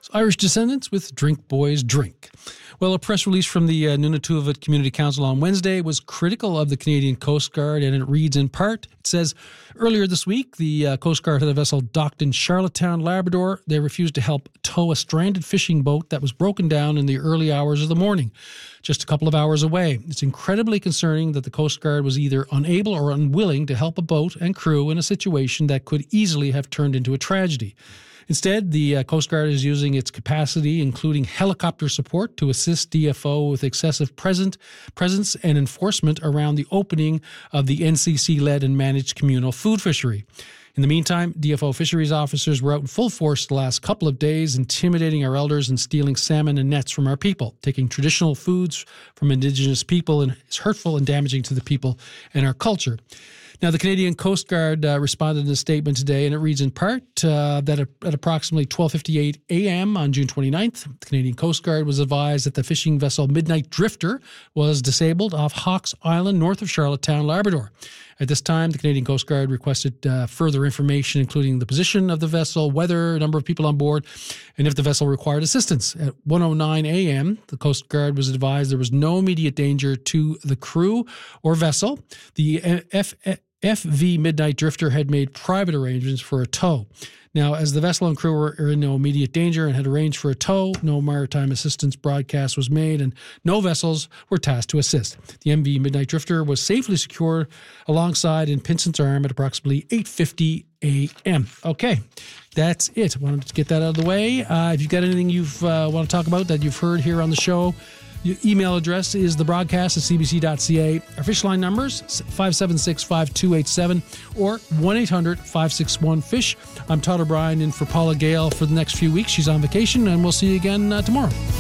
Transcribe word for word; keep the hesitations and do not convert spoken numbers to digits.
Irish descendants with Drink Boys Drink. Well, a press release from the uh, Nunatuvet Community Council on Wednesday was critical of the Canadian Coast Guard, and it reads in part, it says, earlier this week, the uh, Coast Guard had a vessel docked in Charlottetown, Labrador. They refused to help tow a stranded fishing boat that was broken down in the early hours of the morning, just a couple of hours away. It's incredibly concerning that the Coast Guard was either unable or unwilling to help a boat and crew in a situation that could easily have turned into a tragedy. Instead, the uh, Coast Guard is using its capacity, including helicopter support, to assist D F O with excessive present, presence and enforcement around the opening of the N C C-led and managed communal food fishery. In the meantime, D F O fisheries officers were out in full force the last couple of days, intimidating our elders and stealing salmon and nets from our people. Taking traditional foods from Indigenous people and is hurtful and damaging to the people and our culture. Now, the Canadian Coast Guard uh, responded in a statement today, and it reads in part uh, that at, at approximately twelve fifty-eight a.m. on June twenty-ninth, the Canadian Coast Guard was advised that the fishing vessel Midnight Drifter was disabled off Hawks Island, north of Charlottetown, Labrador. At this time, the Canadian Coast Guard requested uh, further information, including the position of the vessel, weather, number of people on board, and if the vessel required assistance. At one oh nine a.m., the Coast Guard was advised there was no immediate danger to the crew or vessel. The F. F V Midnight Drifter had made private arrangements for a tow. Now, as the vessel and crew were in no immediate danger and had arranged for a tow, no maritime assistance broadcast was made and no vessels were tasked to assist. The M V Midnight Drifter was safely secured alongside in Pinson's Arm at approximately eight fifty a.m. Okay, that's it. I wanted to get that out of the way. Uh, if you've got anything you uh, want to talk about that you've heard here on the show, your email address is the broadcast at c b c dot c a. Our fish line numbers, five seven six, five two eight seven or one eight hundred, five six one, fish. I'm Todd O'Brien in for Paula Gale for the next few weeks. She's on vacation, and we'll see you again uh, tomorrow.